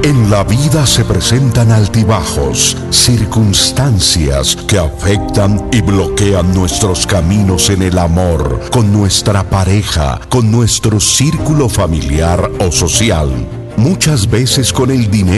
En la vida se presentan altibajos, circunstancias que afectan y bloquean nuestros caminos en el amor, con nuestra pareja, con nuestro círculo familiar o social. Muchas veces con el dinero